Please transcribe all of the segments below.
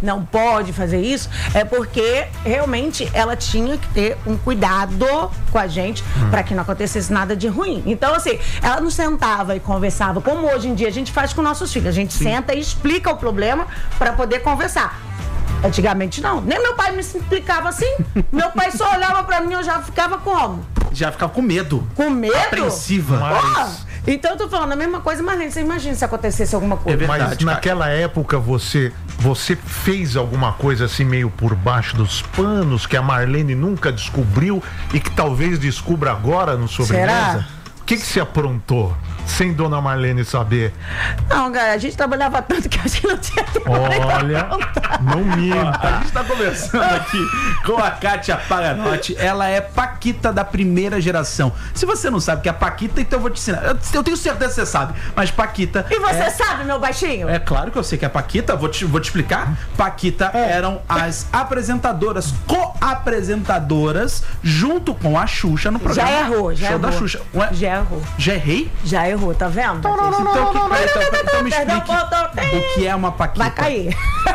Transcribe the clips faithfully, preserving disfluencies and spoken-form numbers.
não pode fazer isso, é porque realmente ela tinha que ter um cuidado com a gente hum. para que não acontecesse nada de ruim. Então, assim, ela não sentava e conversava, como hoje em dia a gente faz com nossos filhos. A gente Sim. senta e explica o problema para poder conversar. Antigamente não. Nem meu pai me explicava assim. Meu pai só olhava pra mim e eu já ficava como? Já ficava com medo. Com medo? Apreensiva. Mas... Oh, então eu tô falando a mesma coisa, mas você imagina se acontecesse alguma coisa. É verdade, mas naquela cara. época você, você fez alguma coisa assim meio por baixo dos panos que a Marlene nunca descobriu e que talvez descubra agora no Sobremesa? Será? O que que se aprontou? Sem Dona Marlene saber? Não, cara, a gente trabalhava tanto que a gente não tinha tempo. Olha, não minta. A gente tá conversando aqui com a Kátia Paganotti. Ela é Paquita da primeira geração. Se você não sabe que é Paquita, então eu vou te ensinar. Eu, eu tenho certeza que você sabe, mas Paquita... E você é... sabe, meu baixinho? É claro que eu sei que é Paquita, vou te, vou te explicar. Paquita é. eram as apresentadoras, co-apresentadoras, junto com a Xuxa no programa. Já errou, já Show errou. da Xuxa. Ué? Já errou. Já errei? Já errou, tá vendo? Então, não, não, então, não, que, então, então me explique o que é uma Paquita. Vai cair.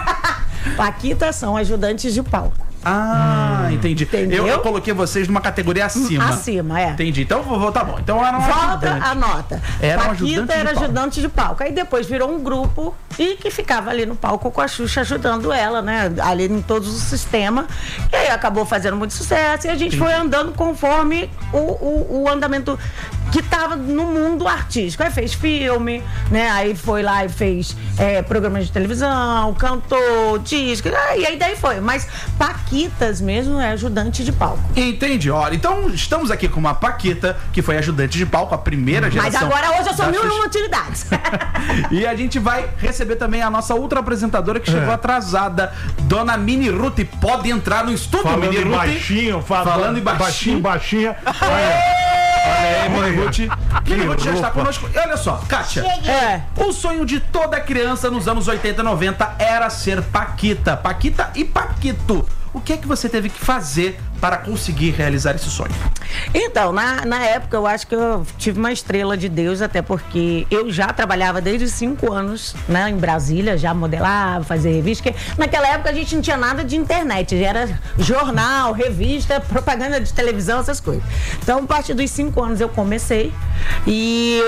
Paquita são ajudantes de palco. Ah, hum. entendi. Entendeu? Eu, eu coloquei vocês numa categoria acima. Acima, é. Entendi. Então, vou, vou tá bom. Então, era uma Volta a nota. Era um Paquita era de ajudante de palco. Aí depois virou um grupo e que ficava ali no palco com a Xuxa ajudando ela, né? Ali em todos os sistemas. E aí acabou fazendo muito sucesso e a gente Entendi. foi andando conforme o, o, o andamento que tava no mundo artístico. Aí fez filme, né? Aí foi lá e fez é, programas de televisão, cantou, disco, e aí daí foi. Mas Paquitas mesmo é ajudante de palco. Entendi. Olha, então estamos aqui com uma Paquita, que foi ajudante de palco, a primeira geração. Mas agora hoje eu sou mil e uma utilidades. E a gente vai receber também a nossa outra apresentadora que chegou é. atrasada, Dona Mini Ruth. Pode entrar no estúdio, falando Mini Ruth. Baixinho, falando, falando em baixinho. Baixinho, baixinha. Olha. Olha aí, Mini Ruth. Mini Ruth já está conosco. E olha só, Kátia. É. O sonho de toda criança nos anos oitenta e noventa era ser Paquita. Paquita e Paquito. O que é que você teve que fazer para conseguir realizar esse sonho? Então, na, na época, eu acho que eu tive uma estrela de Deus, até porque eu já trabalhava desde cinco anos, né, em Brasília, já modelava, fazia revista, porque naquela época a gente não tinha nada de internet, já era jornal, revista, propaganda de televisão, essas coisas. Então, a partir dos cinco anos eu comecei e...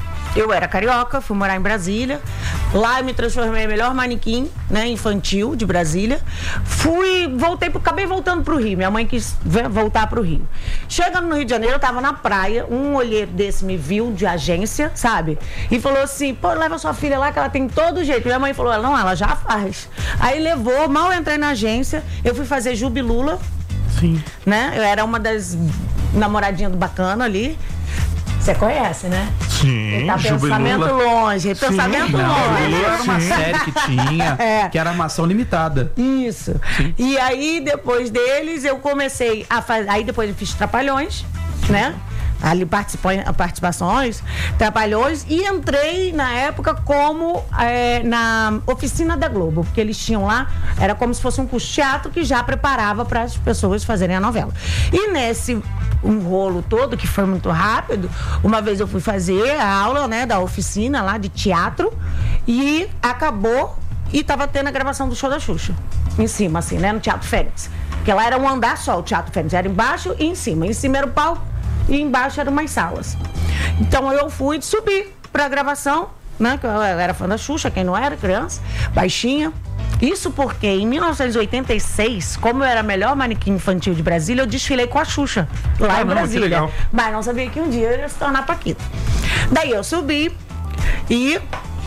eu era carioca, fui morar em Brasília. Lá eu me transformei em melhor manequim, né, infantil de Brasília. Fui, voltei, acabei voltando pro Rio. Minha mãe quis voltar pro Rio. Chegando no Rio de Janeiro, eu tava na praia. Um olheiro desse me viu de agência, sabe? E falou assim: pô, leva sua filha lá que ela tem todo jeito. Minha mãe falou: não, ela já faz. Aí levou, mal entrei na agência. Eu fui fazer Jubilula. Sim. Né? Eu era uma das namoradinhas do Bacana ali. Você conhece, né? Sim. Ele tá pensamento Jubilula. longe. Sim. Pensamento Não, longe. Jubilula era uma série que tinha, é. que era armação limitada. Isso. Sim. E aí, depois deles, eu comecei a fazer. Aí depois eu fiz Trapalhões, né? Ali participações, Trapalhões, e entrei na época como é, na oficina da Globo, porque eles tinham lá, era como se fosse um curso de teatro que já preparava para as pessoas fazerem a novela. E nesse um rolo todo, que foi muito rápido, uma vez eu fui fazer a aula, né, da oficina lá de teatro e acabou e tava tendo a gravação do show da Xuxa em cima, assim, né, no Teatro Fênix, porque lá era um andar só, o Teatro Fênix era embaixo e em cima, em cima era o palco e embaixo eram umas salas. Então eu fui subir pra gravação, né, que eu era fã da Xuxa, quem não era, criança, baixinha. Isso porque em mil novecentos e oitenta e seis, como eu era a melhor manequim infantil de Brasília, eu desfilei com a Xuxa lá ah, em Brasília. Não, mas não sabia que um dia eu ia se tornar Paquita. Daí eu subi e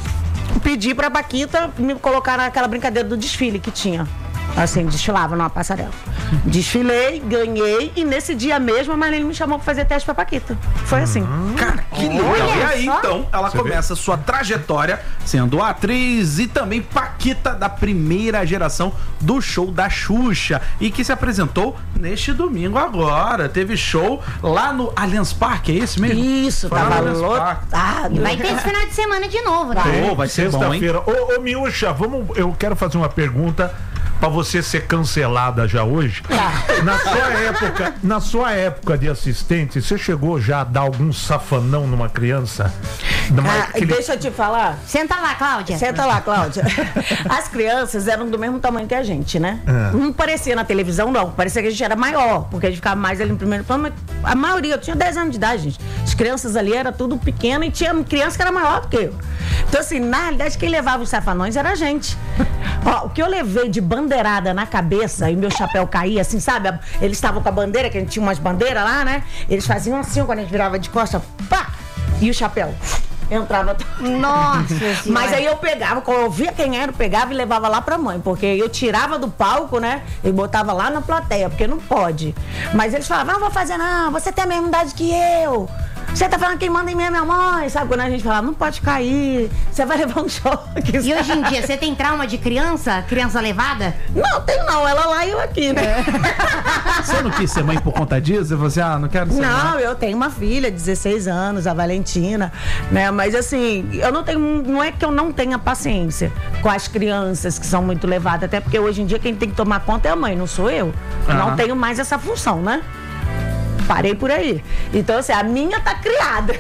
pedi pra Paquita me colocar naquela brincadeira do desfile que tinha. Assim, desfilava numa passarela. Desfilei, ganhei, e nesse dia mesmo a Marlene me chamou pra fazer teste pra Paquita. Foi assim. Hum, cara, que legal. E aí, então, ela Você começa vê? sua trajetória sendo atriz e também Paquita da primeira geração do show da Xuxa, e que se apresentou neste domingo agora. Teve show lá no Allianz Parque, é isso mesmo? Isso, Foi tava lotado. Vai ter esse final de semana de novo, né? Oh, vai ser bom, hein? Ô, ô Miúcha, vamos, eu quero fazer uma pergunta pra você ser cancelada já hoje. Tá. Na sua época, na sua época de assistente, você chegou já a dar algum safanão numa criança? Numa, Ah, aquele- Deixa eu te falar. Senta lá, Cláudia. Senta lá, Cláudia. As crianças eram do mesmo tamanho que a gente, né? É. Não parecia na televisão, não. Parecia que a gente era maior, porque a gente ficava mais ali no primeiro plano. Mas a maioria, eu tinha dez anos de idade, gente. As crianças ali eram tudo pequeno e tinha criança que era maior do que eu. Então, assim, na realidade, quem levava os safanões era a gente. Ó, o que eu levei de bandeirada na cabeça e meu chapéu caía, assim, sabe? Eles estavam com a bandeira, que a gente tinha umas bandeiras lá, né? Eles faziam assim, quando a gente virava de costa, pá! E o chapéu entrava. Nossa Senhora. Mas aí eu pegava, quando eu via quem era, eu pegava e levava lá pra mãe, porque eu tirava do palco, né, e botava lá na plateia, porque não pode. Mas eles falavam, não vou fazer não, você tem a mesma idade que eu. Você tá falando quem manda em mim é minha mãe, sabe? Quando a gente falava, não pode cair, você vai levar um choque. E hoje em dia, você tem trauma de criança? Criança levada? Não, tem não, ela lá e eu aqui, né? Você não quis ser mãe por conta disso? Você falou assim, ah, não quero ser Não, mãe. eu tenho uma filha, dezesseis anos, a Valentina, né? Mas assim, eu não tenho, não é que eu não tenha paciência com as crianças que são muito levadas, até porque hoje em dia quem tem que tomar conta é a mãe, não sou eu. Eu não Ah. tenho mais essa função, né? Parei por aí. Então, assim, a minha tá criada.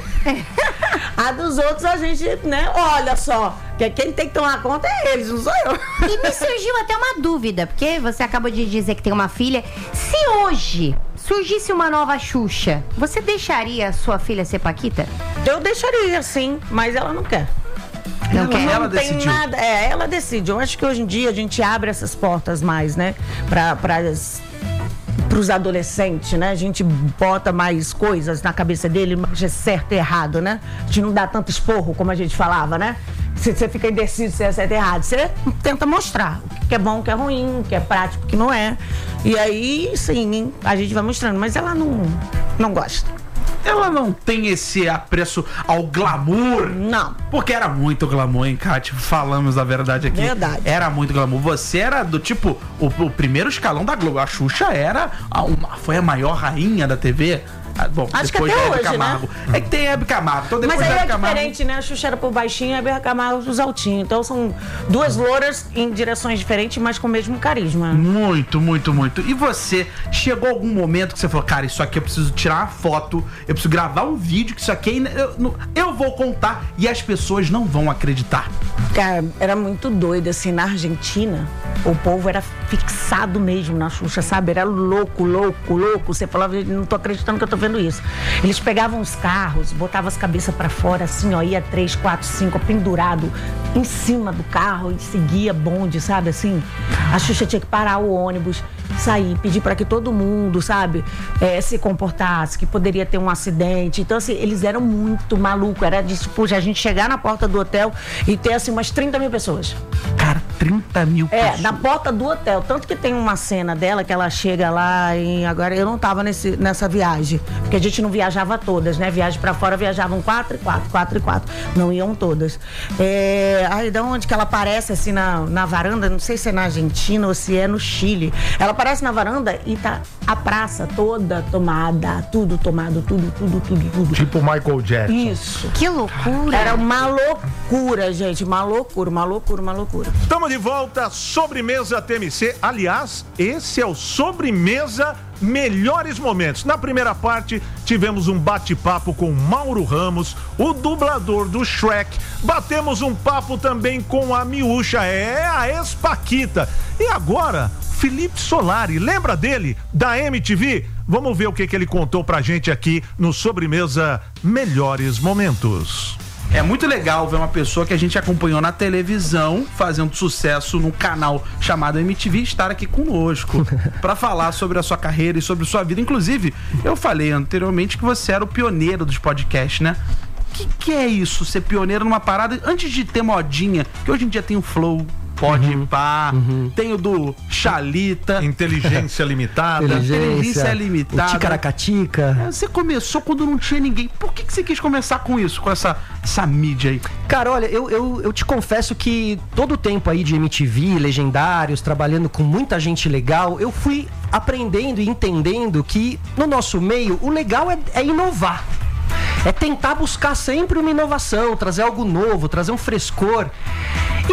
A dos outros a gente, né? Olha só, que quem tem que tomar conta é eles, não sou eu. E me surgiu até uma dúvida, porque você acabou de dizer que tem uma filha. Se hoje surgisse uma nova Xuxa, você deixaria a sua filha ser Paquita? Eu deixaria, sim, mas ela não quer. Não quer? Ela tem decidiu. nada. É, ela decide. Eu acho que hoje em dia a gente abre essas portas mais, né? Pra, pras, pros adolescentes, né? A gente bota mais coisas na cabeça dele, mais é certo e errado, né? A gente não dá tanto esporro como a gente falava, né? Se você fica indeciso se é certo e errado, você tenta mostrar o que é bom, o que é ruim, o que é prático, o que não é. E aí, sim, a gente vai mostrando. Mas ela não, não gosta. Ela não tem esse apreço ao glamour. Não. Porque era muito glamour, hein, Kátia? Falamos a verdade aqui. Verdade. Era muito glamour. Você era do tipo, o, o primeiro escalão da Globo. A Xuxa era, a, uma, foi a maior rainha da T V. Ah, bom, Acho que depois até da Hebe hoje, Camargo. É que tem Hebe Camargo. Então depois Mas aí da é Hebe Camargo... diferente, né? A Xuxa era por baixinho e a Hebe Camargo dos altinhos. Então são duas louras em direções diferentes, mas com o mesmo carisma. Muito, muito, muito. E você, chegou algum momento que você falou, cara, isso aqui eu preciso tirar uma foto, eu preciso gravar um vídeo, que isso aqui eu, não- eu vou contar e as pessoas não vão acreditar. Cara, era muito doido, assim, na Argentina, o povo era fixado mesmo na Xuxa, sabe? Era louco, louco, louco. Você falava, não tô acreditando que eu tô vendo isso. Eles pegavam os carros, botavam as cabeças pra fora, assim, ó, ia três, quatro, cinco, pendurado em cima do carro e seguia bonde, sabe, assim? A Xuxa tinha que parar o ônibus, sair, pedir pra que todo mundo, sabe, eh, se comportasse, que poderia ter um acidente. Então, assim, eles eram muito malucos. Era de, tipo, a gente chegar na porta do hotel e ter, assim, umas trinta mil pessoas. Cara, trinta mil É, pessoas. na porta do hotel. Tanto que tem uma cena dela que ela chega lá em... Agora, eu não tava nesse, nessa viagem, porque a gente não viajava todas, né? Viagem pra fora, viajavam quatro e quatro, quatro e quatro. Não iam todas. É... Aí, da onde que ela aparece, assim, na, na varanda, não sei se é na Argentina ou se é no Chile. Ela aparece na varanda e tá a praça toda tomada, tudo tomado, tudo, tudo, tudo, tudo. Tipo Michael Jackson. Isso. Que loucura. Era uma loucura, gente. Uma loucura, uma loucura, uma loucura. Estamos de volta, Sobremesa T M C. Aliás, esse é o Sobremesa Melhores Momentos. Na primeira parte, tivemos um bate-papo com Mauro Ramos, o dublador do Shrek. Batemos um papo também com a Miúcha, é a ex-Paquita. E agora, Felipe Solari, lembra dele? Da M T V? Vamos ver o que, que ele contou pra gente aqui no Sobremesa Melhores Momentos. É muito legal ver uma pessoa que a gente acompanhou na televisão fazendo sucesso num canal chamado M T V estar aqui conosco pra falar sobre a sua carreira e sobre sua vida. Inclusive, eu falei anteriormente que você era o pioneiro dos podcasts, né? O que, que é isso, ser pioneiro numa parada antes de ter modinha? Que hoje em dia tem o Flow, Pode uhum, pá, uhum. tem o do Xalita. Inteligência limitada. Inteligência, inteligência limitada. O Ticaracatica. É, você começou quando não tinha ninguém. Por que, que você quis começar com isso, com essa, essa mídia aí? Cara, olha, eu, eu, eu te confesso que todo o tempo aí de M T V, Legendários, trabalhando com muita gente legal, eu fui aprendendo e entendendo que no nosso meio o legal é, é inovar. É tentar buscar sempre uma inovação, trazer algo novo, trazer um frescor. E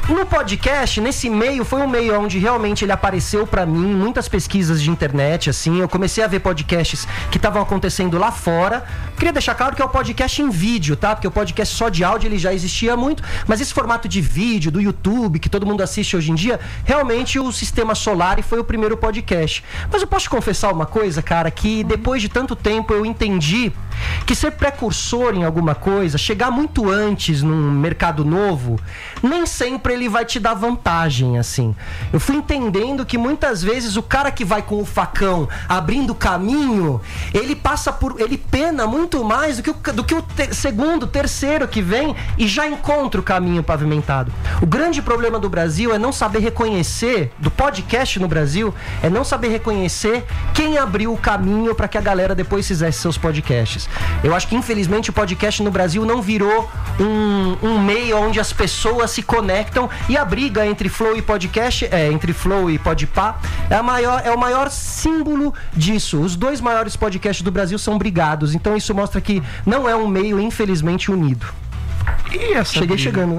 no podcast, nesse meio, foi um meio onde realmente ele apareceu pra mim, muitas pesquisas de internet, assim, eu comecei a ver podcasts que estavam acontecendo lá fora. Queria deixar claro que é o podcast em vídeo, tá? Porque o podcast só de áudio ele já existia muito, mas esse formato de vídeo do YouTube, que todo mundo assiste hoje em dia, realmente o Sistema Solar foi o primeiro podcast. Mas eu posso te confessar uma coisa, cara, que depois de tanto tempo eu entendi que ser precursor em alguma coisa, chegar muito antes num mercado novo, nem sempre ele vai te dar vantagem, assim. Eu fui entendendo que muitas vezes o cara que vai com o facão abrindo caminho, ele passa por... ele pena muito mais do que o, do que o ter, segundo, terceiro que vem e já encontra o caminho pavimentado. O grande problema do Brasil é não saber reconhecer, do podcast no Brasil, é não saber reconhecer quem abriu o caminho para que a galera depois fizesse seus podcasts. Eu acho que infelizmente o podcast no Brasil não virou um, um meio onde as pessoas se conectam, e a briga entre Flow e podcast, é, entre Flow e Podpah é, a maior, é o maior símbolo disso. Os dois maiores podcasts do Brasil são brigados, então isso mostra que não é um meio infelizmente unido. E essa Cheguei briga? chegando, né?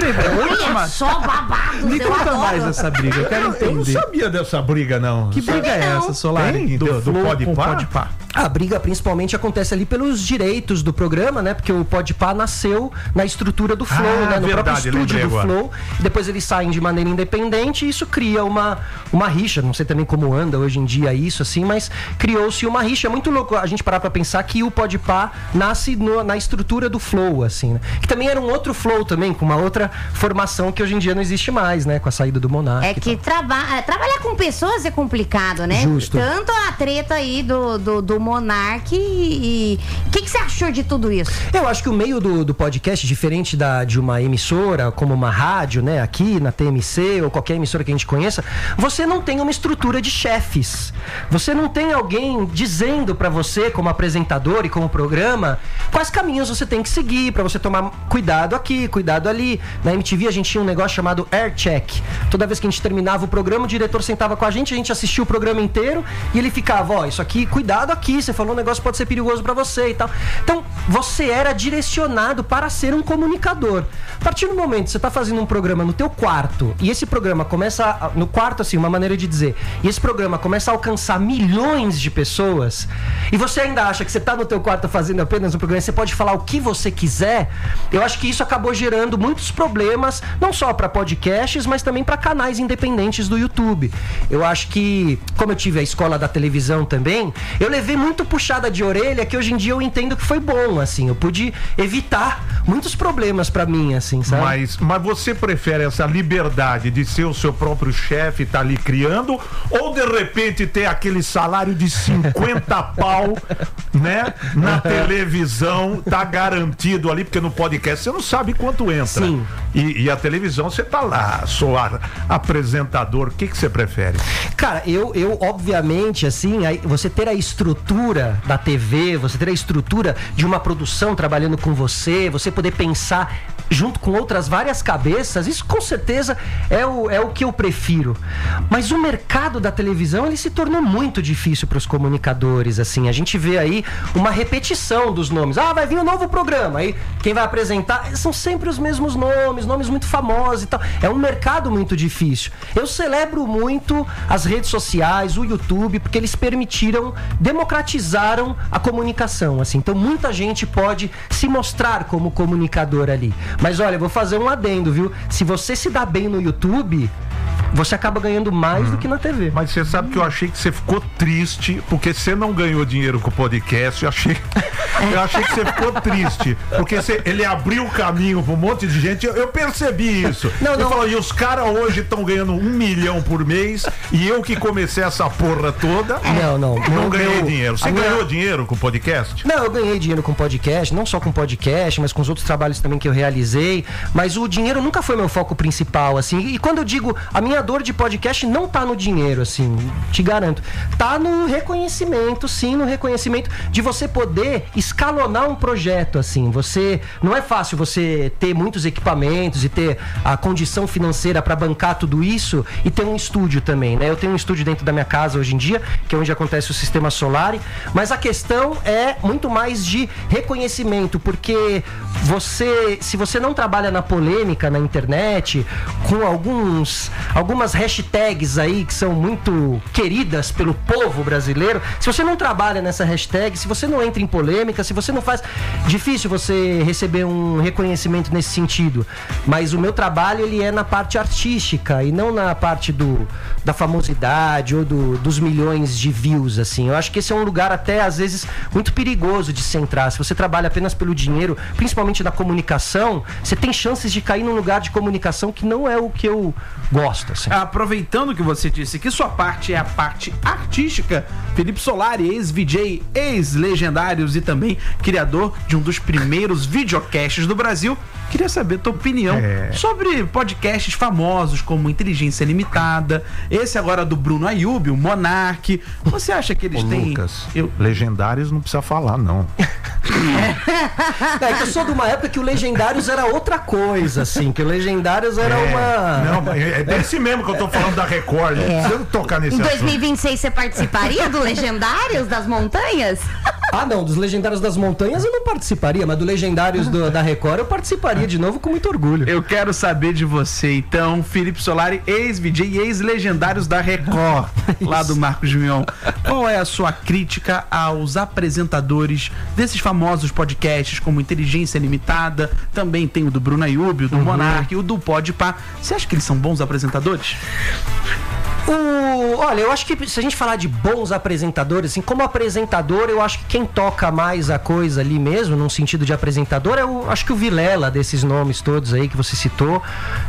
Olha só babado. Me eu conta adoro. mais essa briga, eu quero Eu não entender. sabia dessa briga, não. Que briga é não. essa, Solar? Tem? Do- do Flow com Podpah? Podpah? A briga principalmente acontece ali pelos direitos do programa, né? Porque o Podpah nasceu na estrutura do Flow, Ah, né? No verdade, próprio estúdio lembrei do agora. Flow. Depois eles saem de maneira independente e isso cria uma, uma rixa. Não sei também como anda hoje em dia isso, assim, mas criou-se uma rixa. É muito louco a gente parar pra pensar que o Podpah nasce no, na estrutura do Flow, assim, né? Que também era um outro Flow também, com uma outra formação que hoje em dia não existe mais, né? Com a saída do Monark. É e que traba trabalhar com pessoas é complicado, né? Justo. Tanto a treta aí do, do, do Monark e... O que, que você achou de tudo isso? Eu acho que o meio do, do podcast, diferente da, de uma emissora, como uma rádio, né, aqui na T M C ou qualquer emissora que a gente conheça, você não tem uma estrutura de chefes. Você não tem alguém dizendo pra você, como apresentador e como programa, quais caminhos você tem que seguir pra você tomar cuidado aqui, cuidado ali. Na M T V a gente tinha um negócio chamado Air Check. Toda vez que a gente terminava o programa, o diretor sentava com a gente, a gente assistia o programa inteiro e ele ficava, ó, isso aqui, cuidado aqui, você falou um negócio pode ser perigoso pra você e tal. Então, você era direcionado para ser um comunicador. A partir do momento que você tá fazendo um programa no teu quarto, e esse programa começa, a, no quarto assim, uma maneira de dizer, e esse programa começa a alcançar milhões de pessoas, e você ainda acha que você tá no teu quarto fazendo apenas um programa, você pode falar o que você quiser, eu acho que isso acabou gerando muitos problemas, não só para podcasts, mas também para canais independentes do YouTube. Eu acho que, como eu tive a escola da televisão também, eu levei muito puxada de orelha que hoje em dia eu entendo que foi bom, assim, eu pude evitar muitos problemas pra mim, assim, sabe? Mas, mas você prefere essa liberdade de ser o seu próprio chefe, tá ali criando, ou de repente ter aquele salário de cinquenta pau, né? Na televisão, tá garantido ali, porque no podcast você não sabe quanto entra. Sim. E, e a televisão você tá lá, sou a- apresentador, o que que você prefere? Cara, eu, eu obviamente, assim, aí, você ter a estrutura da T V, você ter a estrutura de uma produção trabalhando com você, você poder pensar junto com outras várias cabeças, isso com certeza é o, é o que eu prefiro. Mas o mercado da televisão, ele se tornou muito difícil para os comunicadores, assim. A gente vê aí uma repetição dos nomes. Ah, vai vir um novo programa. Aí quem vai apresentar são sempre os mesmos nomes, nomes muito famosos e tal. É um mercado muito difícil. Eu celebro muito as redes sociais, o YouTube, porque eles permitiram, democratizaram a comunicação, assim. Então muita gente pode se mostrar como comunicador ali. Mas olha, eu vou fazer um adendo, viu? Se você se dá bem no YouTube, você acaba ganhando mais do que na T V. Mas você sabe que eu achei que você ficou triste porque você não ganhou dinheiro com o podcast. Eu achei, eu achei que você ficou triste porque você, ele abriu o caminho para um monte de gente. Eu, eu percebi isso. Não, Eu não. falo, e os caras hoje estão ganhando um milhão por mês e eu que comecei essa porra toda Não, não. não Não ganhei deu- dinheiro. Você a minha- ganhou dinheiro com o podcast? Não, eu ganhei dinheiro com podcast, não só com podcast, mas com os outros trabalhos também que eu realizei. Mas o dinheiro nunca foi meu foco principal, assim. E quando eu digo, a minha criador de podcast não tá no dinheiro, assim, te garanto. Tá no reconhecimento, sim, no reconhecimento de você poder escalonar um projeto, assim. Você, não é fácil você ter muitos equipamentos e ter a condição financeira para bancar tudo isso e ter um estúdio também, né? Eu tenho um estúdio dentro da minha casa hoje em dia, que é onde acontece o Sistema Solar, mas a questão é muito mais de reconhecimento, porque você, se você não trabalha na polêmica na internet, com alguns, algumas hashtags aí que são muito queridas pelo povo brasileiro, se você não trabalha nessa hashtag, se você não entra em polêmica, se você não faz... Difícil você receber um reconhecimento nesse sentido, mas o meu trabalho, ele é na parte artística e não na parte do, da famosidade ou do, dos milhões de views, assim. Eu acho que esse é um lugar até, às vezes, muito perigoso de se entrar. Se você trabalha apenas pelo dinheiro, principalmente na comunicação, você tem chances de cair num lugar de comunicação que não é o que eu gosto, assim. Aproveitando que você disse que sua parte é a parte artística, Felipe Solari, ex-V J, ex-Legendários e também criador de um dos primeiros videocasts do Brasil, queria saber a tua opinião é. sobre podcasts famosos como Inteligência Limitada, esse agora do Bruno Ayub, o Monark. Você acha que eles Ô, têm... Lucas, eu... Legendários não precisa falar, não. É, é que eu sou de uma época que o Legendários era outra coisa, assim, que o Legendários era é, uma... Não, é desse mesmo que eu tô falando da Record, não É. precisa tocar nesse Em assunto. dois mil e vinte e seis você participaria do Legendários das Montanhas? Ah, não, dos Legendários das Montanhas eu não participaria, mas do Legendários do, da Record eu participaria de novo com muito orgulho. Eu quero saber de você, então, Felipe Solari, ex-V J e ex-Legendários da Record, lá do Marcos Mion. Qual é a sua crítica aos apresentadores desses famosos podcasts como Inteligência Limitada, também tem o do Bruno Ayub, o do uhum. Monark, o do Podpah. Você acha que eles são bons apresentadores? O, olha, eu acho que se a gente falar de bons apresentadores, assim, como apresentador, eu acho que quem toca mais a coisa ali mesmo, num sentido de apresentador, é o, acho que o Vilela, desses nomes todos aí que você citou,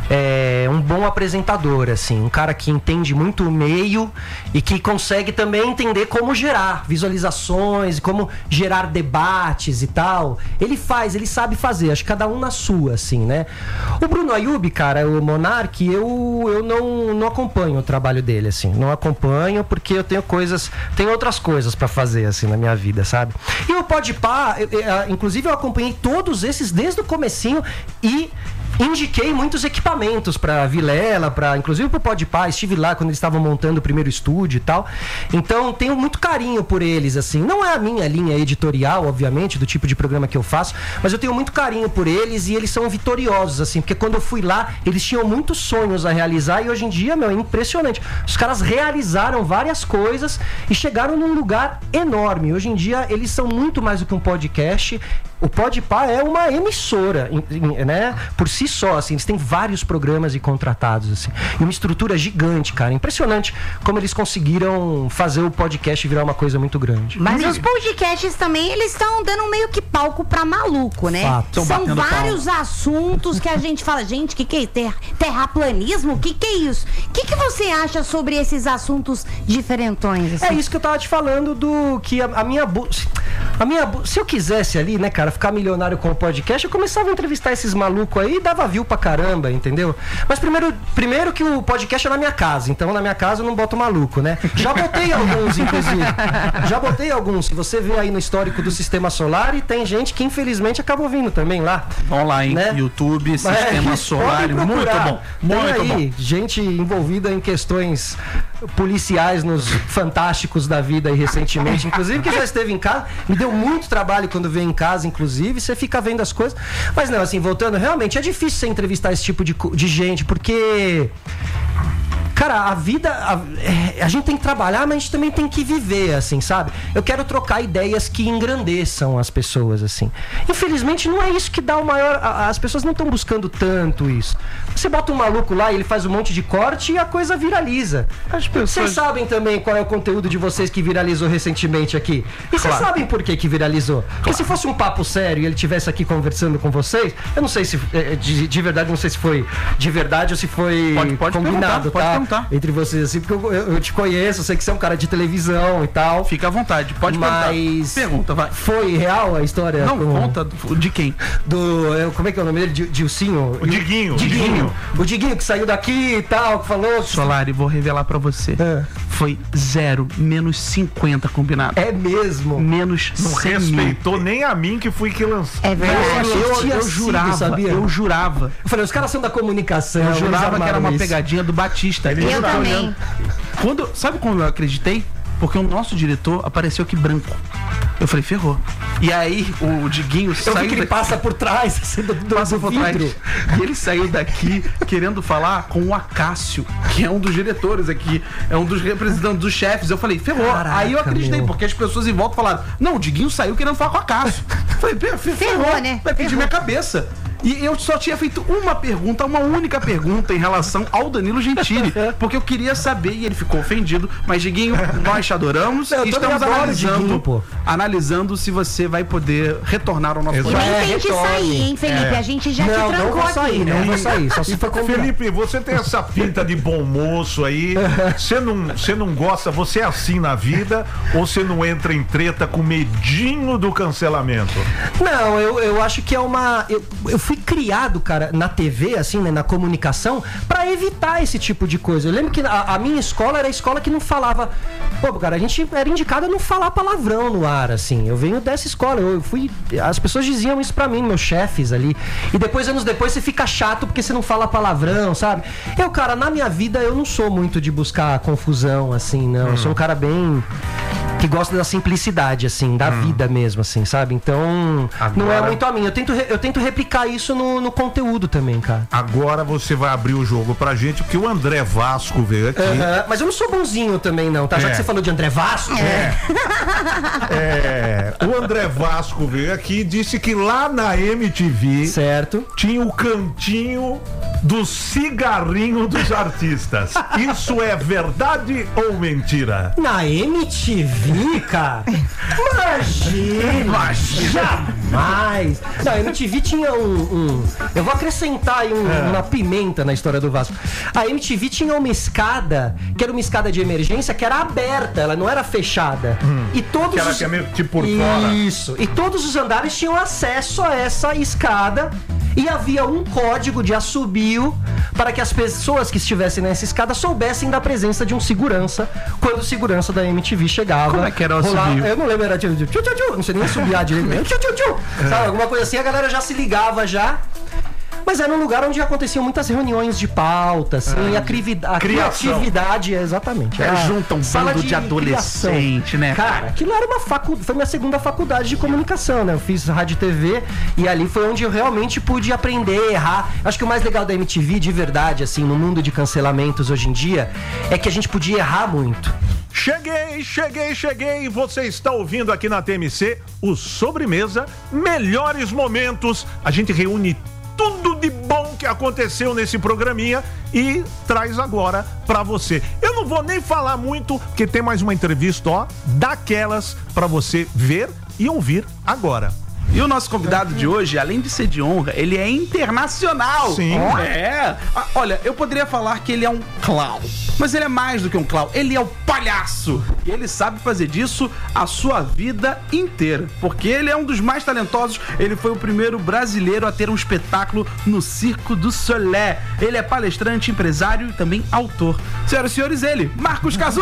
é um bom apresentador, assim, um cara que entende muito o meio e que consegue também entender como gerar visualizações, como gerar debates e tal. Ele faz, ele sabe fazer, acho que cada um na sua, assim, né? O Bruno Ayub, cara, o Monark, eu, eu não, não acompanho o trabalho dele, assim, não acompanho porque eu tenho coisas, tenho outras coisas pra fazer, assim, na minha vida, sabe? E o Podpah, eu, eu, inclusive eu acompanhei todos esses desde o comecinho e indiquei muitos equipamentos pra Vilela, pra, inclusive pro Podpah, estive lá quando eles estavam montando o primeiro estúdio e tal, então tenho muito carinho por eles, assim, não é a minha linha editorial, obviamente, do tipo de programa que eu faço, mas eu tenho muito carinho por eles e eles são vitoriosos, assim, porque quando eu fui lá, eles tinham muitos sonhos a realizar e hoje em dia, meu, é impressionante, os caras realizaram várias coisas e chegaram num lugar enorme, hoje em dia eles são muito mais do que um podcast. O Podpah é uma emissora, né? Por si só, assim, eles têm vários programas e contratados, assim, e uma estrutura gigante, cara, impressionante como eles conseguiram fazer o podcast virar uma coisa muito grande. Mas os podcasts também, eles estão dando meio que palco pra maluco, né? Fato. São vários palco. assuntos que a gente fala, gente, o que que é ter, terraplanismo? O que que é isso? O que que você acha sobre esses assuntos diferentões? Assim? É isso que eu tava te falando do que a, a minha bu- a minha bu- se eu quisesse ali, né, cara, ficar milionário com o podcast, eu começava a entrevistar esses malucos aí e dava view pra caramba, entendeu? Mas primeiro, primeiro que o podcast é na minha casa, então na minha casa eu não boto maluco, né? Já botei alguns, inclusive. Já botei alguns. Se você vê aí no histórico do Sistema Solar, e tem gente que infelizmente acabou vindo também lá. Vão lá, hein? Né? YouTube, Sistema é, Solar, muito bom. Muito tem aí bom. gente envolvida em questões policiais nos fantásticos da vida aí recentemente, inclusive que já esteve em casa, me deu muito trabalho quando veio em casa, inclusive, você fica vendo as coisas, mas não, assim, voltando, realmente é difícil você entrevistar esse tipo de, de gente, porque cara, a vida, a, a gente tem que trabalhar, mas a gente também tem que viver, assim, sabe? Eu quero trocar ideias que engrandeçam as pessoas, assim. Infelizmente, não é isso que dá o maior... A, as pessoas não estão buscando tanto isso. Você bota um maluco lá e ele faz um monte de corte e a coisa viraliza. As pessoas... Vocês sabem também qual é o conteúdo de vocês que viralizou recentemente aqui. E vocês claro. sabem por que que viralizou. Claro. Porque se fosse um papo sério e ele estivesse aqui conversando com vocês, eu não sei se... De, de verdade, não sei se foi de verdade ou se foi pode, pode combinado, tá? Pode perguntar. Entre vocês, assim, porque eu, eu, eu te conheço, eu sei que você é um cara de televisão e tal. Fica à vontade, pode mas perguntar. Pergunta, vai. Foi real a história? Não, com... conta de quem? Do. Eu, como é que é o nome dele? Dilcinho? O Diguinho. Diguinho. Diguinho. O Diguinho que saiu daqui e tal, que falou. Solari, vou revelar pra você. É. Foi zero, menos cinquenta combinado. É mesmo? Menos Não cem mil. respeitou nem a mim que fui que lançou. É verdade. Eu achei que Eu, tinha eu sido, jurava, sabia? eu jurava. Eu falei, os caras são da comunicação. Eu eles jurava que era armaram uma isso. pegadinha do Batista. Ele Eu jurava. também. Quando, sabe quando eu acreditei? Porque o nosso diretor apareceu aqui branco. Eu falei, ferrou. E aí o Diguinho Eu saiu vi que ele daqui- passa por trás, assim, do, do, passa do por vidro. trás. E ele saiu daqui querendo falar com o Acácio, que é um dos diretores aqui, é um dos representantes dos chefes. Eu falei, ferrou. Caraca, aí eu acreditei, meu. porque as pessoas em volta falaram, não, o Diguinho saiu querendo falar com o Acácio. Eu falei, "Fer- fer- Ferrou, ferrou, né? vai pedir Ferrou. minha cabeça. E eu só tinha feito uma pergunta, uma única pergunta em relação ao Danilo Gentili, porque eu queria saber, e ele ficou ofendido, mas Diguinho, nós te adoramos Eu e também estamos adoro o analisando, Diguinho, pô. analisando se você vai poder retornar ao nosso E Exato. programa. nem É, tem que retorne. sair, hein, Felipe? É. A gente já te Não, não trancou vou aqui. sair, não vou sair. Só se for combinado. Felipe, você tem essa pinta de bom moço aí. Você não, você não gosta, você é assim na vida ou você não entra em treta com medinho do cancelamento? Não, eu, eu acho que é uma. Eu, eu fui criado, cara, na T V, assim, né, na comunicação, pra evitar esse tipo de coisa. Eu lembro que a, a minha escola era a escola que não falava. Pô, cara, a gente era indicado a não falar palavrão no ar, assim. Eu venho dessa escola, eu fui. As pessoas diziam isso pra mim, meus chefes ali. E depois, anos depois, você fica chato porque você não fala palavrão, sabe? Eu, cara, na minha vida, eu não sou muito de buscar confusão, assim, não. Eu sou um cara bem. Que gosta da simplicidade, assim, da vida mesmo, assim, sabe? Então, não é Agora- muito a mim. Eu tento, re- eu tento replicar isso no, no conteúdo também, cara. Agora você vai abrir o jogo pra gente, porque o André Vasco veio aqui. Aham, mas eu não sou bonzinho também, não, tá? Já É. que você falou de André Vasco. É, o André Vasco veio aqui e disse que lá na M T V Certo. tinha o cantinho do cigarrinho dos artistas. Isso é verdade ou mentira? Na M T V, cara? Imagina! Jamais! Na M T V tinha um. um- eu vou acrescentar aí um- uma pimenta na história do Vasco. A M T V tinha uma escada, que era uma escada de emergência, que era aberta, ela não era fechada. E todos Que era os. que é meio tipo por fora. Isso. E todos os andares tinham acesso a essa escada. E havia um código de assobio para que as pessoas que estivessem nessa escada soubessem da presença de um segurança quando o segurança da M T V chegava. Como é que era o rolava- assobio? Eu não lembro, era tipo, tchu, tchu, tchu, não sei nem assobiar direito. Tchu, tchu, tchu. Sabe, alguma coisa assim, a galera já se ligava já. Mas era um lugar onde aconteciam muitas reuniões de pauta, assim, e a, crivida- a Criação. criatividade, exatamente. É, Era junta um sala bando de adolescente, né, cara? Cara, aquilo era uma facu... foi minha segunda faculdade de comunicação, né? Eu fiz rádio e T V e ali foi onde eu realmente pude aprender, errar. Acho que o mais legal da M T V, de verdade, assim, no mundo de cancelamentos hoje em dia, é que a gente podia errar muito. Cheguei, cheguei, cheguei. Você está ouvindo aqui na T M C o Sobremesa Melhores Momentos. A gente reúne tudo de bom que aconteceu nesse programinha e traz agora pra você. Eu não vou nem falar muito, porque tem mais uma entrevista, ó, daquelas pra você ver e ouvir agora. E o nosso convidado de hoje, além de ser de honra, ele é internacional. Sim. É. Ah, olha, eu poderia falar que ele é um clown, mas ele é mais do que um clown. Ele é o palhaço. E ele sabe fazer disso a sua vida inteira, porque ele é um dos mais talentosos. Ele foi o primeiro brasileiro a ter um espetáculo no Circo du Soleil. Ele é palestrante, empresário e também autor. Senhoras e senhores, ele, Marcos Cazu.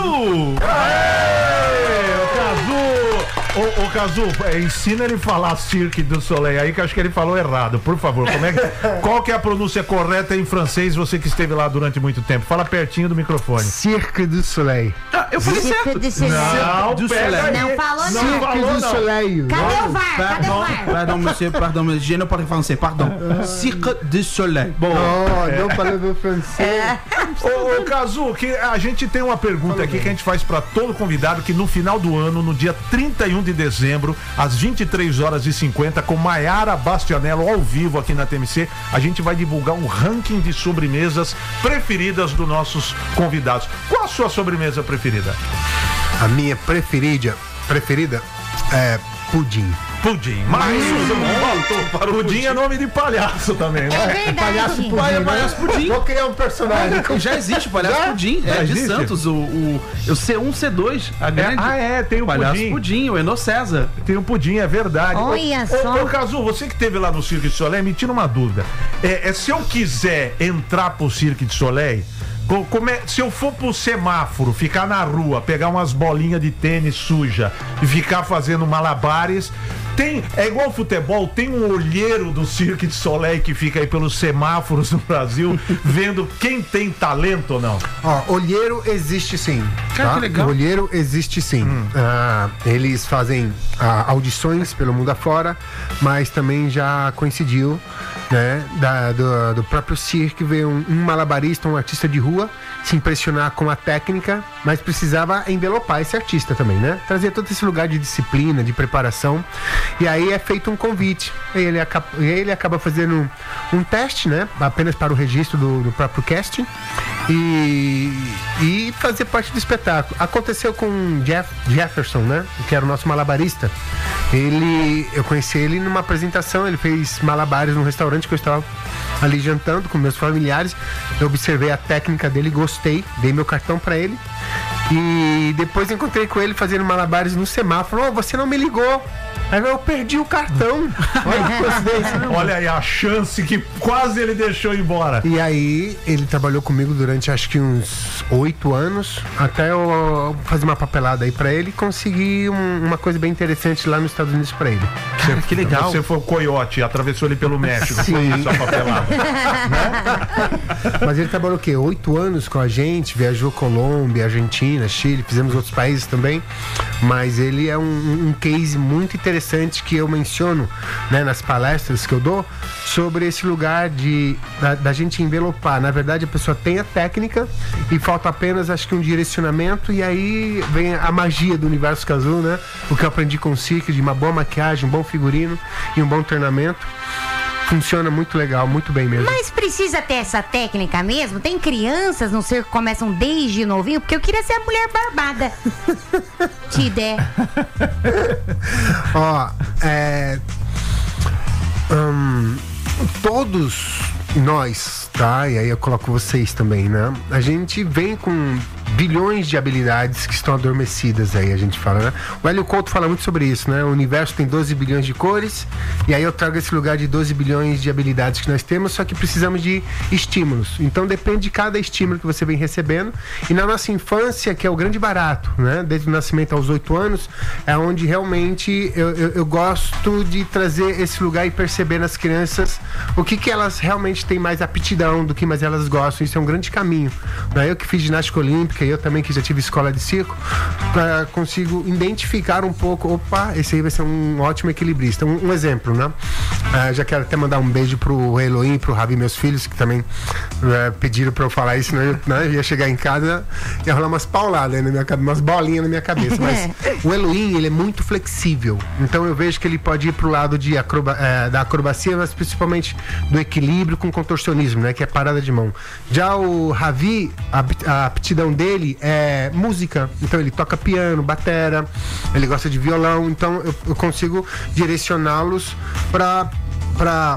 Aê, o Cazu! Ô, ô Cazu, é, ensina ele a falar Cirque du Soleil aí, que eu acho que ele falou errado, por favor. Como é que, qual que é a pronúncia correta em francês, você que esteve lá durante muito tempo? Fala pertinho do microfone. Cirque du Soleil. Ah, eu falei Cirque certo. du Soleil. Não, du pega Soleil. aí. Não falou, não. Não Cirque falou, du não. Soleil. Cadê o V A R? Cadê o Pardon, V A R? pardon, monsieur, pardon, monsieur, je ne parle français, pardon. Cirque du Soleil. Bom, Oh, não falando francês. Ô, ô Cazu, que a gente tem uma pergunta aqui que a gente faz pra todo convidado, que no final do ano, no dia trinta e um de dezembro, às vinte e três horas e cinquenta, com Maiara Bastianello ao vivo aqui na T M C, a gente vai divulgar um ranking de sobremesas preferidas dos nossos convidados. Qual a sua sobremesa preferida? A minha preferida, preferida é pudim. Pudim. Mais um voltou para o Pudim. É nome de palhaço também, né? É verdade. Palhaço Pudim, Pai, é né? Palhaço Pudim. Vou criar um personagem. Já existe o Palhaço Já? Pudim. Já É de existe? Santos, o, o, o C um, C dois. A grande. Ah, é, tem o Palhaço Pudim. Pudim, o Enô César. Tem um Pudim, é verdade. Olha ô, só. Ô, ô, Cazu, você que esteve lá no Cirque de Soleil, me tira uma dúvida. É, é, se eu quiser entrar pro Cirque de Soleil, co- como é- se eu for pro semáforo, ficar na rua, pegar umas bolinhas de tênis suja e ficar fazendo malabares, tem, é igual futebol, tem um olheiro do Cirque de Soleil que fica aí pelos semáforos no Brasil, vendo quem tem talento ou não? Ó, olheiro existe sim. Cara, tá? que legal. Olheiro existe sim. Ah, eles fazem ah, audições pelo mundo afora, mas também já coincidiu, né, da- do, do próprio circo ver um, um malabarista, um artista de rua, se impressionar com a técnica, mas precisava envelopar esse artista também, né? Trazer todo esse lugar de disciplina, de preparação. E aí é feito um convite. E ele acaba, e ele acaba fazendo um, um teste, né? Apenas para o registro do, do próprio casting. E, e fazer parte do espetáculo. Aconteceu com o Jeff, Jefferson, né? Que era o nosso malabarista. Ele, eu conheci ele numa apresentação, ele fez malabares num restaurante que eu estava ali jantando com meus familiares. Eu observei a técnica dele, gostei, dei meu cartão para ele. E depois encontrei com ele fazendo malabares no semáforo. Oh, você não me ligou. Aí eu perdi o cartão. Olha que coincidência. Olha aí a chance que quase ele deixou embora. E aí, ele trabalhou comigo durante acho que uns oito anos, até eu fazer uma papelada aí pra ele e conseguir um- uma coisa bem interessante lá nos Estados Unidos pra ele. Cara, que legal. Você foi o coiote, atravessou ele pelo México. Sim. Foi isso a papelada. Mas ele trabalhou o quê? Oito anos com a gente, viajou Colômbia, Argentina, Chile, fizemos outros países também. Mas ele é um, um case muito interessante que eu menciono, né, nas palestras que eu dou sobre esse lugar de da, da gente envelopar. Na verdade, a pessoa tem a técnica e falta apenas, acho que, um direcionamento, e aí vem a magia do universo Cazu, né? O que eu aprendi com o circo, de uma boa maquiagem, um bom figurino e um bom treinamento. Funciona muito legal, muito bem mesmo. Mas precisa ter essa técnica mesmo? Tem crianças no circo que começam desde novinho? Porque eu queria ser a mulher barbada. Te der. Ó, é. hum, todos nós, tá? E aí eu coloco vocês também, né? A gente vem com bilhões de habilidades que estão adormecidas aí, a gente fala, né? O Hélio Couto fala muito sobre isso, né? O universo tem doze bilhões de cores, e aí eu trago esse lugar de doze bilhões de habilidades que nós temos, só que precisamos de estímulos. Então depende de cada estímulo que você vem recebendo. E na nossa infância, que é o grande barato, né? Desde o nascimento aos oito anos, é onde realmente eu, eu, eu gosto de trazer esse lugar e perceber nas crianças o que, que elas realmente têm mais aptidão, do que mais elas gostam. Isso é um grande caminho. Né? Eu que fiz ginástica olímpica, e eu também que já tive escola de circo, pra, consigo identificar um pouco, opa, esse aí vai ser um ótimo equilibrista. Um, um exemplo, né? Uh, já quero até mandar um beijo pro Elohim, pro Rabi, meus filhos, que também uh, pediram pra eu falar isso, né? Eu ia chegar em casa e ia rolar umas pauladas aí na minha cabeça, umas bolinhas na minha cabeça. Mas o Elohim, ele é muito flexível. Então eu vejo que ele pode ir pro lado de acroba, uh, da acrobacia, mas principalmente do equilíbrio com contorcionismo, né? Que é parada de mão. Já o Ravi, a, a aptidão dele é música, então ele toca piano, batera, ele gosta de violão, então eu, eu consigo direcioná-los para para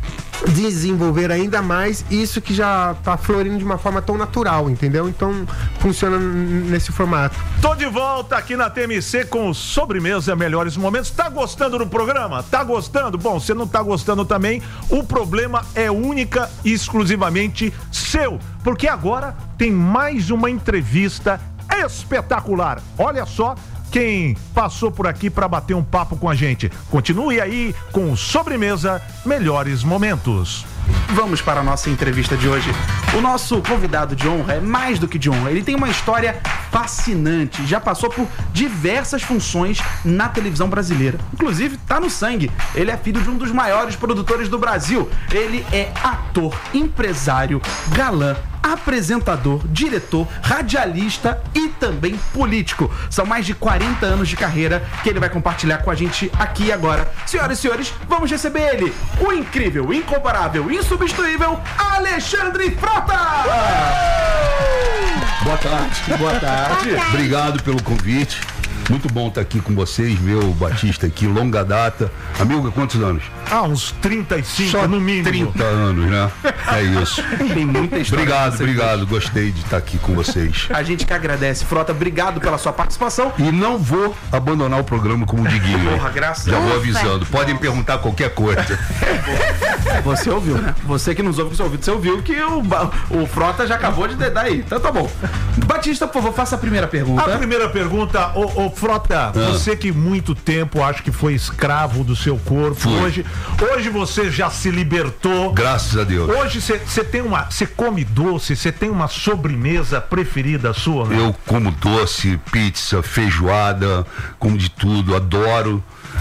desenvolver ainda mais isso que já tá florindo de uma forma tão natural, entendeu? Então funciona nesse formato. Tô de volta aqui na T M C com o Sobremesa Melhores Momentos. Tá gostando do programa? Tá gostando? Bom, se não tá gostando também, o problema é única e exclusivamente seu, porque agora tem mais uma entrevista espetacular. Olha só quem passou por aqui para bater um papo com a gente. Continue aí com o Sobremesa Melhores Momentos. Vamos para a nossa entrevista de hoje. O nosso convidado de honra é mais do que de honra. Ele tem uma história fascinante. Já passou por diversas funções na televisão brasileira. Inclusive, tá no sangue. Ele é filho de um dos maiores produtores do Brasil. Ele é ator, empresário, galã, apresentador, diretor, radialista e também político. São mais de quarenta anos de carreira que ele vai compartilhar com a gente aqui e agora. Senhoras e senhores, vamos receber ele, o incrível, incomparável, insubstituível Alexandre Frota! Boa tarde. Boa tarde. Obrigado pelo convite. Muito bom estar aqui com vocês, ver o Batista aqui, longa data. Amigo, quantos anos? Ah, uns trinta e cinco Só no mínimo. trinta anos, né? É isso. Tem muita história. Obrigado, pra você. obrigado. Gostei de estar aqui com vocês. A gente que agradece. Frota, obrigado pela sua participação. E não vou abandonar o programa como o Diguinho. Porra, graças Já a vou Deus. avisando. Podem perguntar qualquer coisa. Você ouviu, né? Você que nos ouve com seu ouvido, você ouviu que o, ba- o Frota já acabou de dedar aí. Então tá bom. Batista, por favor, faça a primeira pergunta. A primeira pergunta, ô, ô Frota, você que muito tempo acho que foi escravo do seu corpo, Fui. hoje, hoje você já se libertou. Graças a Deus. Hoje você tem uma, você come doce, você tem uma sobremesa preferida sua, né? Eu como doce, pizza, feijoada, como de tudo, adoro.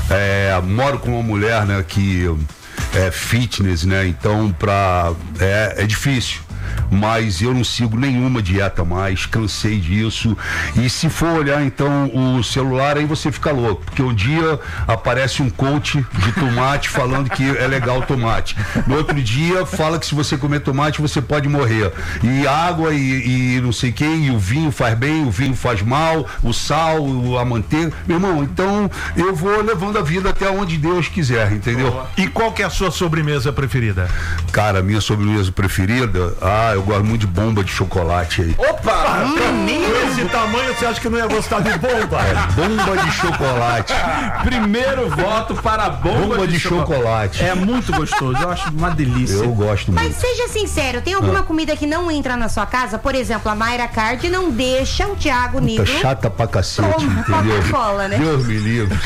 É, moro com uma mulher, né, que é fitness, né? Então pra, é, é difícil. Mas eu não sigo nenhuma dieta mais, cansei disso. E se for olhar então o celular, aí você fica louco, porque um dia aparece um coach de tomate falando que é legal tomate. No outro dia fala que se você comer tomate você pode morrer. E água e, e não sei o que, e o vinho faz bem, o vinho faz mal, o sal, a manteiga. Meu irmão, então eu vou levando a vida até onde Deus quiser, entendeu? E qual que é a sua sobremesa preferida? Cara, a minha sobremesa preferida, ah, eu gosto muito de bomba de chocolate aí. Opa! Com esse tamanho você acha que não ia gostar de bomba? É, bomba de chocolate. Primeiro voto para a bomba, Bomba de chocolate. É muito gostoso, eu acho uma delícia. Eu gosto Mas muito. seja sincero, tem alguma comida que não entra na sua casa? Por exemplo, a Mayra Card não deixa o Thiago Tá Negro. chata pra cacete, Toma, entendeu? Coca-Cola, né? Deus me livre.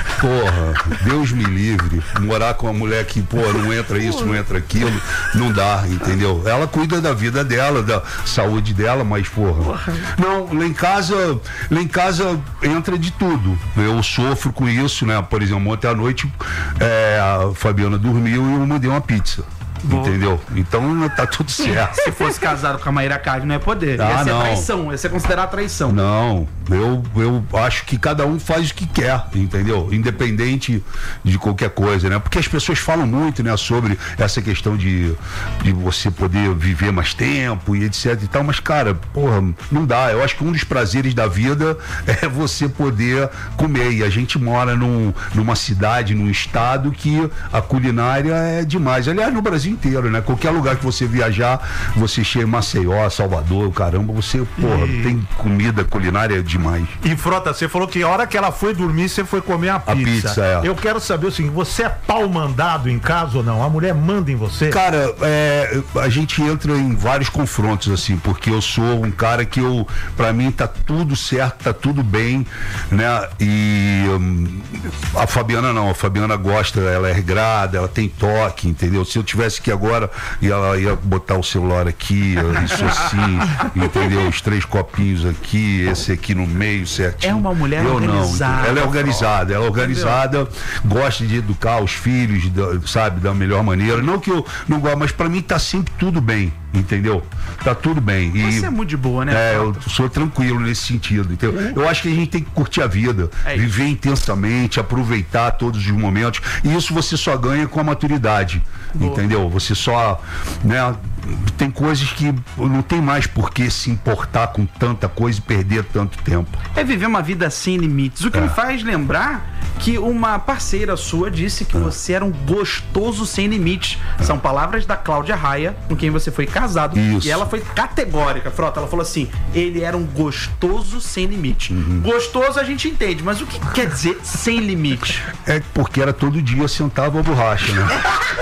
Porra, Deus me livre. Morar com uma mulher que, pô, não entra isso, não entra aquilo, não dá, entendeu? Ela cuida da vida dela, da saúde dela, mas, porra. Não, lá em casa, lá em casa entra de tudo. Eu sofro com isso, né? Por exemplo, ontem à noite é, a Fabiana dormiu e eu mandei uma pizza. Boa. Entendeu? Então tá tudo certo. Se fosse casado com a Maíra Card, não ia poder. Ia Ah, ser não. traição, ia ser considerado traição. Não, eu, eu acho que cada um faz o que quer, entendeu? Independente de qualquer coisa, né? Porque as pessoas falam muito, né, sobre essa questão de, de você poder viver mais tempo e etc e tal, mas, cara, porra, não dá. Eu acho que um dos prazeres da vida é você poder comer. E a gente mora num, numa cidade, num estado que a culinária é demais. Aliás, no Brasil inteiro, né? Qualquer lugar que você viajar, você chega em Maceió, Salvador, caramba, você, porra, E- tem comida culinária demais. E Frota, você falou que a hora que ela foi dormir, você foi comer a pizza. pizza, é. Eu quero saber o seguinte, você é pau mandado em casa ou não? A mulher manda em você? Cara, é, a gente entra em vários confrontos, assim, porque eu sou um cara que eu, pra mim tá tudo certo, tá tudo bem, né? E hum, a Fabiana não, a Fabiana gosta, ela é regrada, ela tem toque, entendeu? Se eu tivesse que agora, e ela ia botar o celular aqui, isso assim, entendeu? Os três copinhos aqui, esse aqui no meio, certinho. É uma mulher eu organizada, não, ela é organizada, ela é organizada, gosta de educar os filhos, da- sabe, da melhor maneira. Não que eu não gosto, mas pra mim tá sempre tudo bem, entendeu? Tá tudo bem. E, Você é muito de boa, né? é, eu sou tranquilo nesse sentido, entendeu? Eu acho que a gente tem que curtir a vida, É isso. viver intensamente, aproveitar todos os momentos. E isso você só ganha com a maturidade, entendeu? Você só, né? Tem coisas que não tem mais por que se importar com tanta coisa e perder tanto tempo. É viver uma vida sem limites. O que É. me faz lembrar que uma parceira sua disse que você era um gostoso sem limites. São palavras da Cláudia Raia, com quem você foi casado. Isso. E ela foi categórica, Frota. Ela falou assim: ele era um gostoso sem limite. Uhum. Gostoso a gente entende, mas o que quer dizer sem limite? É porque era todo dia sentava a borracha, né?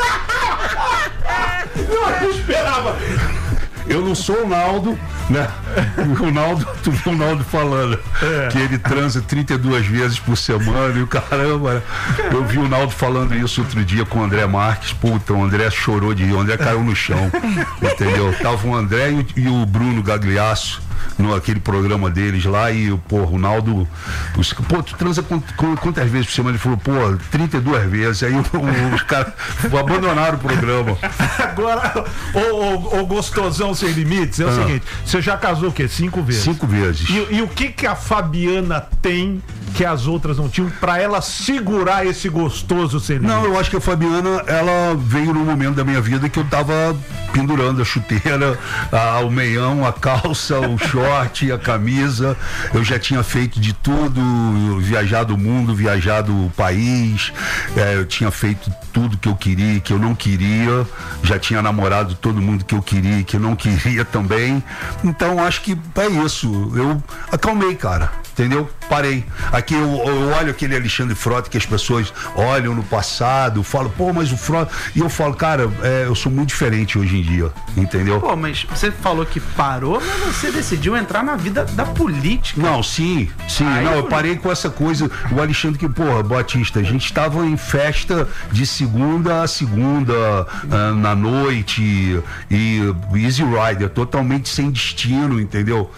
Eu esperava. Eu não sou o Naldo, né? O Naldo, tu viu o Naldo falando que ele transa trinta e duas vezes por semana e o caramba, né? Eu vi o Naldo falando isso outro dia com o André Marques. Puta, o André chorou de rir, o André caiu no chão, entendeu? Tava o André e o, e o Bruno Gagliasso no aquele programa deles lá e, pô, o Naldo, os, pô, tu transa quant- quant- quantas vezes por semana? Ele falou, pô, trinta e duas vezes. Aí o- o- os caras abandonaram o programa. Agora, o, o, o gostosão sem limites é o Ah. seguinte, você já casou o quê? Cinco vezes? Cinco vezes. E, e o que que a Fabiana tem que as outras não tinham pra ela segurar esse gostoso sem limite? Não, eu acho que a Fabiana, ela veio num momento da minha vida que eu tava pendurando a chuteira, a, o meião, a calça, o short, a camisa. Eu já tinha feito de tudo, viajado o mundo, viajado o país, é, eu tinha feito tudo que eu queria, que eu não queria, já tinha namorado todo mundo que eu queria, que eu não queria também. Então acho que é isso. Eu acalmei, cara. Entendeu? Parei. Aqui eu, eu olho aquele Alexandre Frota que as pessoas olham no passado, falam, pô, mas o Frota. E eu falo, cara, é, eu sou muito diferente hoje em dia. Entendeu? Pô, mas você falou que parou, mas você decidiu entrar na vida da política. Não, sim, sim. Aí, não, eu parei com essa coisa. O Alexandre, que, porra, Batista, a gente estava em festa de segunda a segunda, uh, na noite, e Easy Rider, totalmente sem destino, entendeu?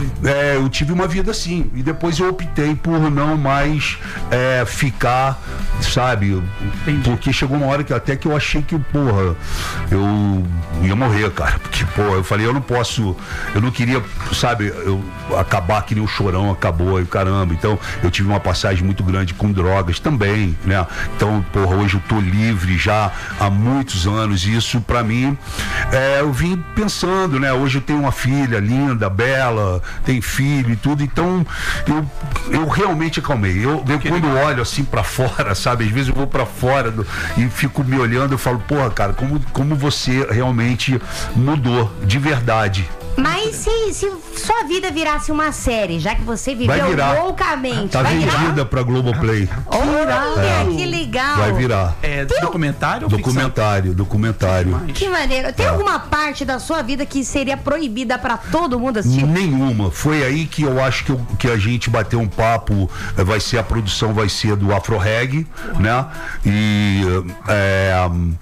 É, eu tive uma vida assim. E depois eu optei por não mais é, ficar, sabe? Entendi. Porque chegou uma hora que até que eu achei que, porra, eu ia morrer, cara. Porque, porra, eu falei, eu não posso, eu não queria, sabe, eu acabar que nem o Chorão acabou, e caramba. Então, eu tive uma passagem muito grande com drogas também, né? Então, porra, hoje eu tô livre já há muitos anos. E isso, pra mim, é, eu vim pensando, né? Hoje eu tenho uma filha linda, bela, tem filho e tudo, então Eu, eu realmente acalmei. Eu, eu quando olho assim pra fora, sabe? Às vezes eu vou pra fora do, e fico me olhando, eu falo, porra, cara, como, como você realmente mudou de verdade. Mas se, se sua vida virasse uma série, já que você viveu loucamente, tá vai vendida virar? pra Globoplay. Olha, é. que legal. Vai virar. É documentário ou Documentário, ficção? documentário. Que maneiro. Tem É. alguma parte da sua vida que seria proibida pra todo mundo assistir? Nenhuma. Foi aí que eu acho que, eu, que a gente bateu um papo, eh, vai ser a produção, vai ser do Afro Reggae, né? E é,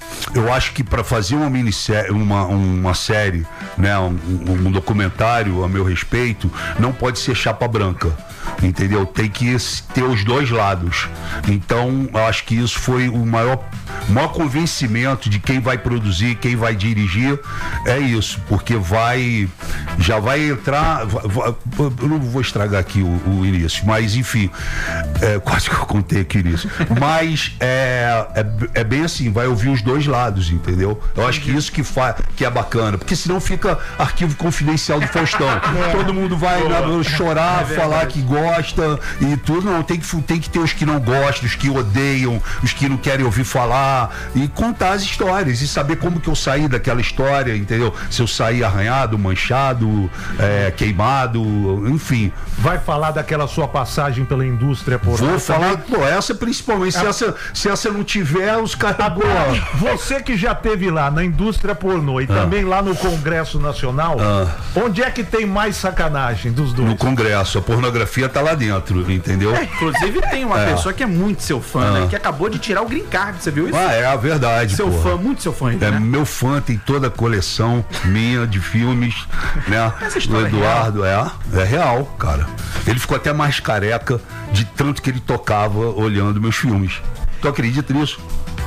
eu acho que para fazer uma minissérie, uma, uma série, né? Um, um um documentário a meu respeito, não pode ser chapa branca, entendeu? Tem que ter os dois lados. Então, eu acho que isso foi o maior, maior convencimento de quem vai produzir, quem vai dirigir, é isso, porque vai, já vai entrar, vai, vai, eu não vou estragar aqui o, o início, mas enfim, é, quase que eu contei aqui nisso, mas é, é, é bem assim, vai ouvir os dois lados, entendeu? Eu acho que isso que, fa, que é bacana, porque senão fica arquivo confidencial do Faustão. É. Todo mundo vai na, chorar, é falar que gosta e tudo. Não, tem que, tem que ter os que não gostam, os que odeiam, os que não querem ouvir falar e contar as histórias e saber como que eu saí daquela história, entendeu? Se eu saí arranhado, manchado, é, queimado, enfim. Vai falar daquela sua passagem pela indústria pornô? Vou falar, pô, essa principalmente. É. Se, essa, se essa não tiver, os caras. Você que já teve lá na indústria pornô e ah. também lá no Congresso Nacional, ah. onde é que tem mais sacanagem dos dois? No Congresso, a pornografia tá lá dentro, entendeu? É, inclusive tem uma é. pessoa que é muito seu fã, ah. né? Que acabou de tirar o green card, você viu isso? Ah, é a verdade. Seu porra. fã, muito seu fã. É, né? Meu fã tem toda a coleção minha de filmes, né? Essa história o Eduardo, é real? é, é real, cara. Ele ficou até mais careca de tanto que ele tocava olhando meus filmes. Tu acredita nisso?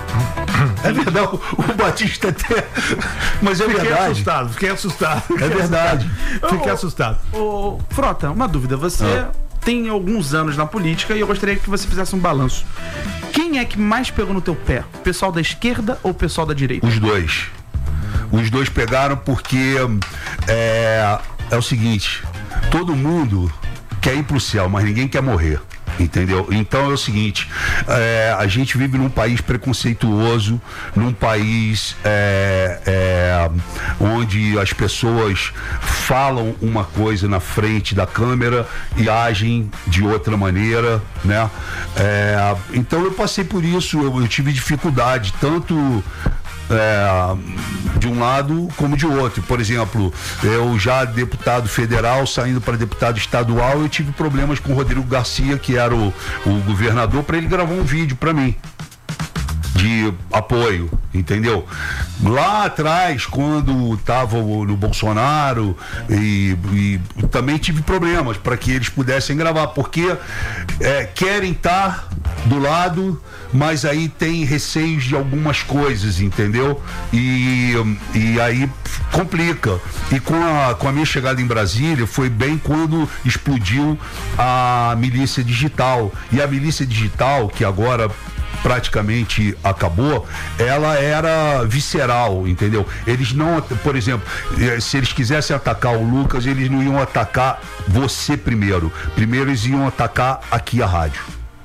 É verdade, o Batista até. Mas é fiquei verdade. Fiquei assustado, fiquei assustado. Fiquei é verdade. Assustado. Fiquei assustado. Ô, Frota, uma dúvida. Você ah. tem alguns anos na política e eu gostaria que você fizesse um balanço. Quem é que mais pegou no teu pé? O pessoal da esquerda ou o pessoal da direita? Os dois. Os dois pegaram porque é, é o seguinte: todo mundo quer ir pro céu, mas ninguém quer morrer. Entendeu? Então é o seguinte, é, a gente vive num país preconceituoso, num país é, é, onde as pessoas falam uma coisa na frente da câmera e agem de outra maneira, né? É, então eu passei por isso, eu, eu tive dificuldade, tanto É, de um lado como de outro. Por exemplo, eu já deputado federal, saindo para deputado estadual, eu tive problemas com o Rodrigo Garcia, que era o, o governador, para ele gravar um vídeo para mim de apoio, entendeu? Lá atrás, quando estava no Bolsonaro, e, e também tive problemas para que eles pudessem gravar, porque é, querem estar do lado, mas aí tem receios de algumas coisas, entendeu? E, e aí complica. E com a, com a minha chegada em Brasília, foi bem quando explodiu a milícia digital. E a milícia digital, que agora praticamente acabou, ela era visceral, entendeu? Eles não, por exemplo, se eles quisessem atacar o Lucas, eles não iam atacar você primeiro. Primeiro eles iam atacar aqui a rádio.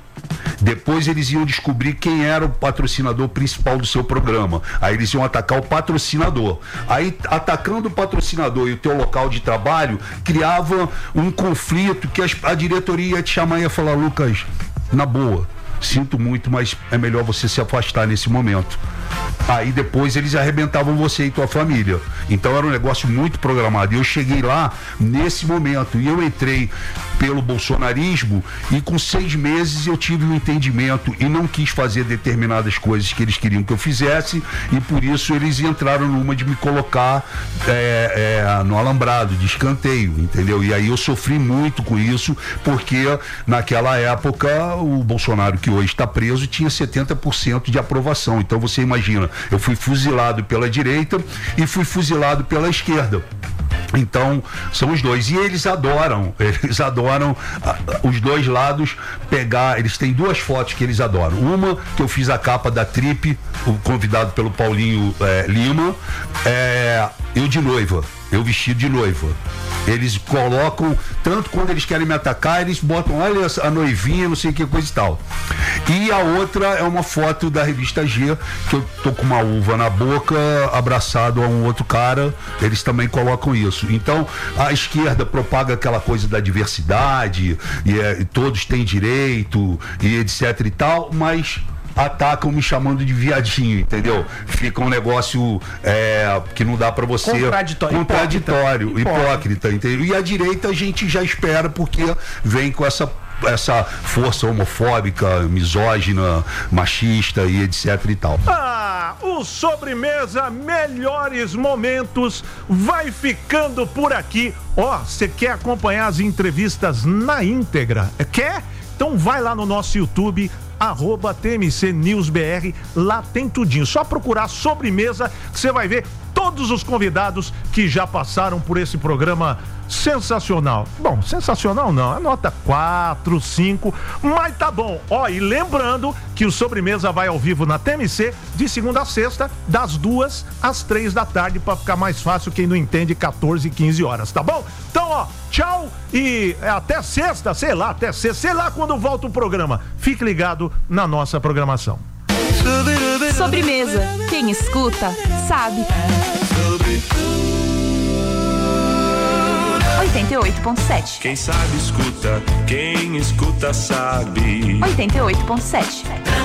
Depois eles iam descobrir quem era o patrocinador principal do seu programa. Aí eles iam atacar o patrocinador. Aí, atacando o patrocinador e o teu local de trabalho, criava um conflito que a diretoria ia te chamar e ia falar: Lucas, na boa, sinto muito, mas é melhor você se afastar nesse momento. Aí depois eles arrebentavam você e tua família. Então era um negócio muito programado. E eu cheguei lá nesse momento. E eu entrei pelo bolsonarismo e com seis meses eu tive um entendimento e não quis fazer determinadas coisas que eles queriam que eu fizesse, e por isso eles entraram numa de me colocar é, é, no alambrado, de escanteio, entendeu? E aí eu sofri muito com isso, porque naquela época o Bolsonaro, que hoje está preso, tinha setenta por cento de aprovação. Então você imagina, eu fui fuzilado pela direita e fui fuzilado pela esquerda. Então, são os dois. E eles adoram, eles adoram uh, os dois lados pegar. Eles têm duas fotos que eles adoram. Uma, que eu fiz a capa da Trip, o convidado pelo Paulinho é, Lima, é, eu de noiva, eu vestido de noiva. Eles colocam, tanto quando eles querem me atacar, eles botam, olha a noivinha, não sei o que, coisa e tal. E a outra é uma foto da revista G, que eu tô com uma uva na boca, abraçado a um outro cara, eles também colocam isso. Então, a esquerda propaga aquela coisa da diversidade, e, é, e todos têm direito, e etc e tal, mas atacam me chamando de viadinho, entendeu? Fica um negócio é, que não dá pra você... Contraditório. Contraditório, hipócrita, hipócrita, entendeu? E a direita a gente já espera, porque vem com essa essa força homofóbica, misógina, machista e etc e tal. Ah, o Sobremesa Melhores Momentos vai ficando por aqui. Ó, você quer acompanhar as entrevistas na íntegra? Quer? Então vai lá no nosso YouTube, arroba T M C News B R, lá tem tudinho. Só procurar Sobremesa que você vai ver todos os convidados que já passaram por esse programa sensacional. Bom, sensacional não, é nota quatro, cinco, mas tá bom. Ó, e lembrando que o Sobremesa vai ao vivo na T M C de segunda a sexta, das duas às três da tarde, pra ficar mais fácil, quem não entende, quatorze e quinze horas, tá bom? Então, ó, tchau e até sexta, sei lá, até sexta, sei lá quando volta o programa. Fique ligado na nossa programação. Sobremesa, quem escuta, sabe. oitenta e oito ponto sete. Quem sabe escuta, quem escuta sabe. oitenta e oito ponto sete.